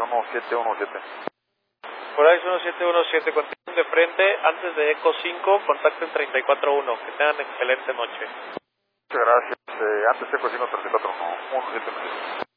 1717. Horizon 1717, continúen de frente, antes de Eco 5, contacten 341, que tengan excelente noche. Muchas gracias, antes Eco 5, 34, 1, 17.